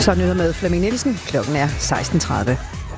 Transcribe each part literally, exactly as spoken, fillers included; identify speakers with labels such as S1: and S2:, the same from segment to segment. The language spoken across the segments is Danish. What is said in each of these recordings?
S1: Så nyheder med Flemming Nielsen. Klokken er seksten tredive.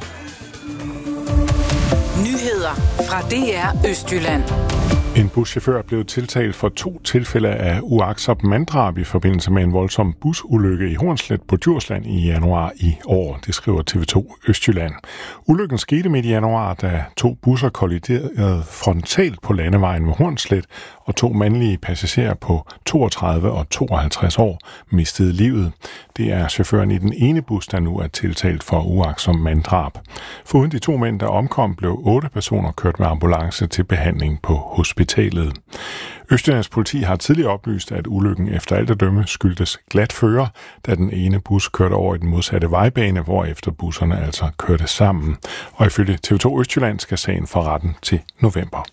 S2: Nyheder fra D R Østjylland.
S3: En buschauffør blev tiltalt for to tilfælde af uagtsomt manddrab i forbindelse med en voldsom busulykke i Hornslet på Djursland i januar i år. Det skriver T V to Østjylland. Ulykken skete midt i januar, da to busser kolliderede frontalt på landevejen ved Hornslet, og to mandlige passagerer på toogtredive og tooghalvtreds år mistede livet. Det er chaufføren i den ene bus, der nu er tiltalt for uagtsomt manddrab. Foruden de to mænd, der omkom, blev otte personer kørt med ambulance til behandling på hospitalet. Østjyllands politi har tidligere oplyst, at ulykken efter alt at dømme skyldtes glat føre, da den ene bus kørte over i den modsatte vejbane, hvorefter busserne altså kørte sammen. Og ifølge T V to Østjylland skal sagen for retten til november.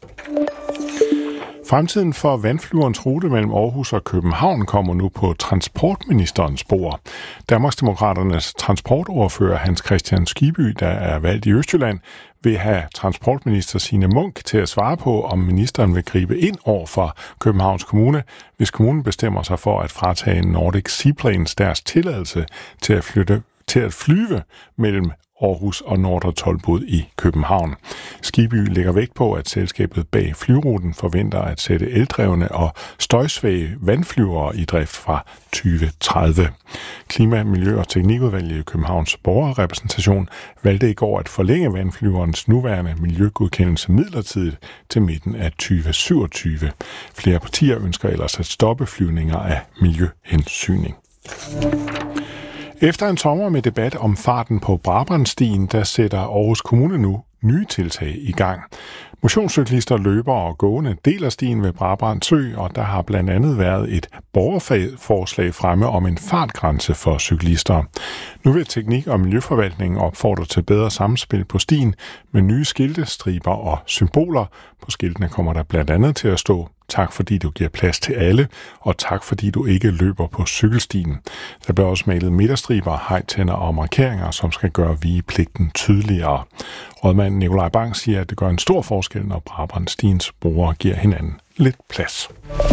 S3: Fremtiden for vandflyverens rute mellem Aarhus og København kommer nu på transportministerens bord. Danmarksdemokraternes transportordfører Hans Kristian Skibby, der er valgt i Østjylland, vil have transportminister Signe Munk til at svare på, om ministeren vil gribe ind over for Københavns Kommune, hvis kommunen bestemmer sig for at fratage Nordic Seaplanes deres tilladelse til at, flytte, til at flyve mellem Aarhus og Nordre Toldbod i København. Skibby lægger vægt på, at selskabet bag flyruten forventer at sætte eldrevne og støjsvage vandflyvere i drift fra tyve tredive. Klima-, Miljø- og Teknikudvalget i Københavns borgerrepræsentation valgte i går at forlænge vandflyverens nuværende miljøgodkendelse midlertidigt til midten af tyve syvogtyve. Flere partier ønsker ellers at stoppe flyvninger af miljøhensyn. Efter en sommer med debat om farten på Brabrandstien, der sætter Aarhus Kommune nu nye tiltag i gang. Motionscyklister, løbere og gående deler stien ved Brabrand Sø, og der har blandt andet været et borgerforslag fremme om en fartgrænse for cyklister. Nu vil Teknik- og Miljøforvaltningen opfordre til bedre samspil på stien med nye skilte, striber og symboler. På skiltene kommer der blandt andet til at stå: tak fordi du giver plads til alle, og tak fordi du ikke løber på cykelstien. Der bliver også malet midterstriber, hejtænder og markeringer, som skal gøre vigepligten tydeligere. Rådmand Nikolaj Bang siger, at det gør en stor forskel, når Brabrandstiens brugere giver hinanden lidt plads.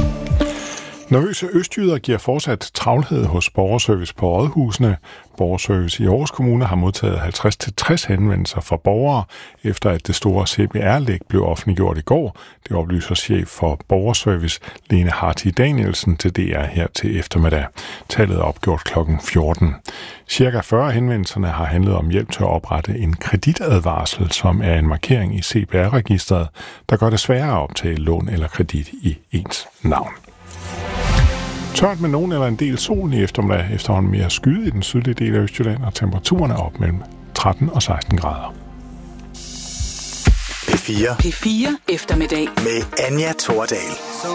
S3: Nervøse østjyder giver fortsat travlhed hos borgerservice på rådhusene. Borgerservice i Aarhus Kommune har modtaget halvtreds til tres henvendelser fra borgere, efter at det store C P R-læk blev offentliggjort i går. Det oplyser chef for borgerservice Lene Harti Danielsen til D R her til eftermiddag. Tallet er opgjort klokken fjorten. Cirka fyrre henvendelserne har handlet om hjælp til at oprette en kreditadvarsel, som er en markering i C P R-registret, der gør det sværere at optage lån eller kredit i ens navn. Tørt med nogen eller en del sol i eftermiddag, efterhånden mere skyde i den sydlige del af Østjylland, og temperaturen er op mellem tretten og seksten grader.
S4: P fire.
S2: P fire eftermiddag
S4: Med Anja Thordal.